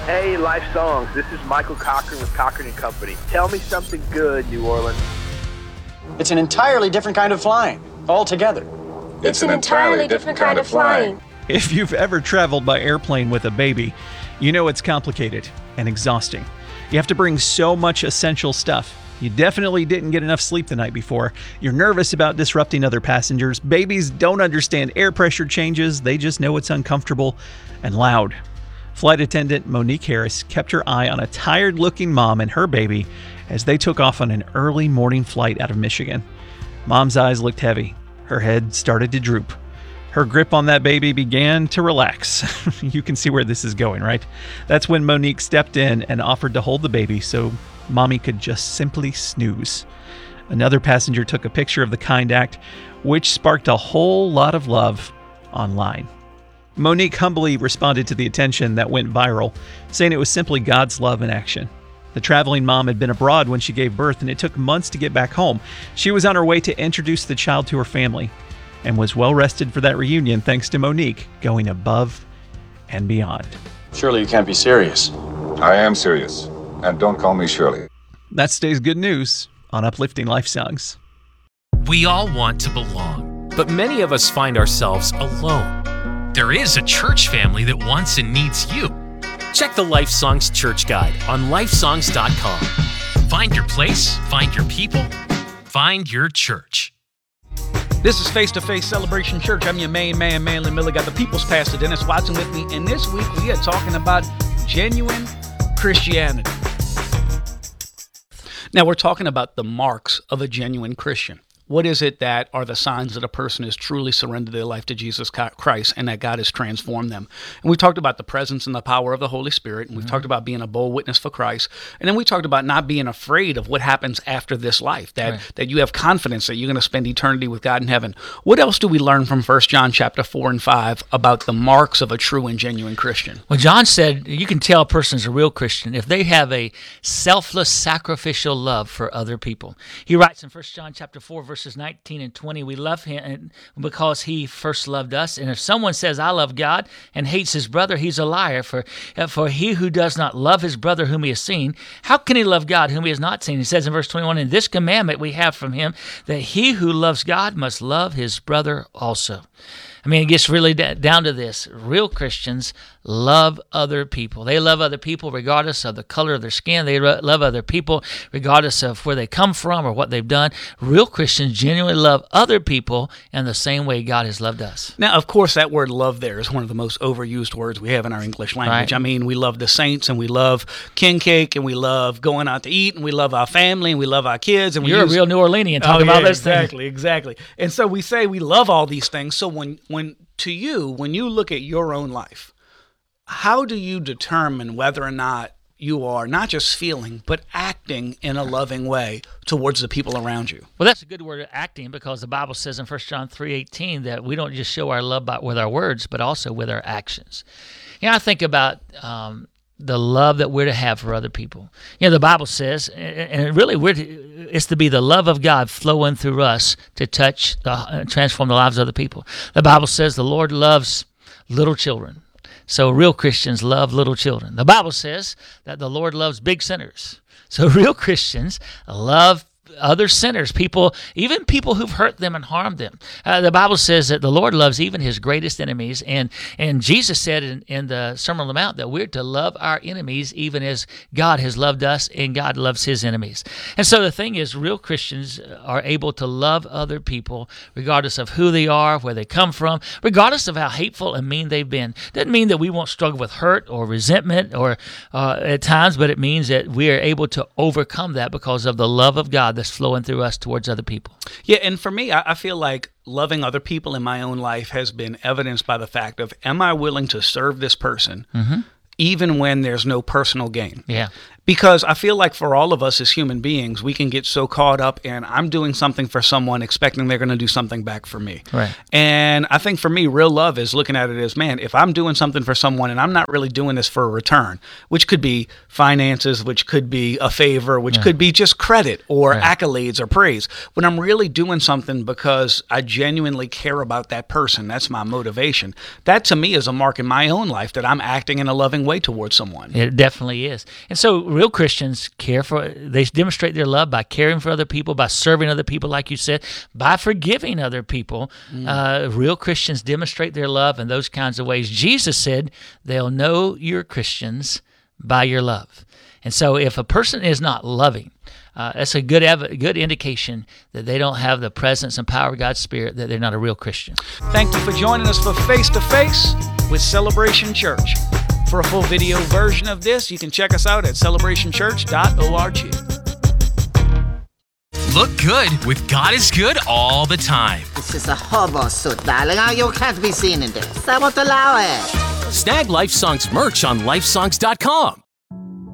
Hey, Life Songs. This is Michael Cochran with Cochran & Company. Tell me something good, New Orleans. It's an entirely different kind of flying, altogether. It's an entirely different kind of flying. If you've ever traveled by airplane with a baby, you know it's complicated and exhausting. You have to bring so much essential stuff. You definitely didn't get enough sleep the night before. You're nervous about disrupting other passengers. Babies don't understand air pressure changes. They just know it's uncomfortable and loud. Flight attendant Monique Harris kept her eye on a tired-looking mom and her baby as they took off on an early morning flight out of Michigan. Mom's eyes looked heavy. Her head started to droop. Her grip on that baby began to relax. You can see where this is going, right? That's when Monique stepped in and offered to hold the baby so Mommy could just simply snooze. Another passenger took a picture of the kind act, which sparked a whole lot of love online. Monique humbly responded to the attention that went viral, saying it was simply God's love in action. The traveling mom had been abroad when she gave birth, and it took months to get back home. She was on her way to introduce the child to her family and was well rested for that reunion thanks to Monique going above and beyond. Surely you can't be serious. I am serious. And don't call me Shirley. That's today's good news on Uplifting Life Songs. We all want to belong, but many of us find ourselves alone. There is a church family that wants and needs you. Check the Life Songs Church Guide on lifesongs.com. Find your place, find your people, find your church. This is Face to Face Celebration Church. I'm your main man, Manly Miller. Got the People's Pastor, Dennis Watson, with me. And this week we are talking about genuine Christianity. Now we're talking about the marks of a genuine Christian. What is it that are the signs that a person has truly surrendered their life to Jesus Christ and that God has transformed them? And we talked about the presence and the power of the Holy Spirit, and we've talked about being a bold witness for Christ. And then we talked about not being afraid of what happens after this life, that you have confidence that you're going to spend eternity with God in heaven. What else do we learn from 1 John chapter 4 and 5 about the marks of a true and genuine Christian? Well, John said you can tell a person's a real Christian if they have a selfless, sacrificial love for other people. He writes in 1 John chapter 4, verses 19 and 20, we love him because he first loved us. And if someone says, I love God, and hates his brother, he's a liar. For he who does not love his brother whom he has seen, how can he love God whom he has not seen? He says in verse 21, in this commandment we have from him, that he who loves God must love his brother also. I mean, it gets really down to this. Real Christians love other people. They love other people regardless of the color of their skin. They love other people regardless of where they come from or what they've done. Real Christians genuinely love other people in the same way God has loved us. Now, of course, that word love there is one of the most overused words we have in our English language. Right. I mean, we love the saints, and we love king cake, and we love going out to eat, and we love our family, and we love our kids. And You're a real New Orleanian talking about this thing. Exactly. And so we say we love all these things. So when you look at your own life, how do you determine whether or not you are not just feeling, but acting in a loving way towards the people around you? Well, that's a good word, acting, because the Bible says in 1 John 3:18 that we don't just show our love with our words, but also with our actions. I think about the love that we're to have for other people. The Bible says, and really it's to be the love of God flowing through us to touch, transform the lives of other people. The Bible says the Lord loves little children. So real Christians love little children. The Bible says that the Lord loves big sinners. So real Christians love other sinners, even people who've hurt them and harmed them. The Bible says that the Lord loves even his greatest enemies. And Jesus said in the Sermon on the Mount that we're to love our enemies even as God has loved us and God loves his enemies. And so the thing is, real Christians are able to love other people regardless of who they are, where they come from, regardless of how hateful and mean they've been. Doesn't mean that we won't struggle with hurt or resentment or at times, but it means that we are able to overcome that because of the love of God that's flowing through us towards other people. Yeah, and for me, I feel like loving other people in my own life has been evidenced by the fact of, am I willing to serve this person even when there's no personal gain? Yeah. Because I feel like for all of us as human beings, we can get so caught up in I'm doing something for someone expecting they're going to do something back for me. Right. And I think for me, real love is looking at it as, man, if I'm doing something for someone and I'm not really doing this for a return, which could be finances, which could be a favor, which could be just credit or accolades or praise, when I'm really doing something because I genuinely care about that person, that's my motivation. That to me is a mark in my own life that I'm acting in a loving way towards someone. It definitely is. And so real Christians they demonstrate their love by caring for other people, by serving other people, like you said, by forgiving other people. Real Christians demonstrate their love in those kinds of ways. Jesus said they'll know you're Christians by your love. And so if a person is not loving, that's a good indication that they don't have the presence and power of God's Spirit, that they're not a real Christian. Thank you for joining us for Face to Face with Celebration Church. For a full video version of this, you can check us out at celebrationchurch.org. Look good with God is Good all the time. This is a hobo suit, darling. You can't be seen in this. I won't allow it. Snag Life Songs merch on lifesongs.com.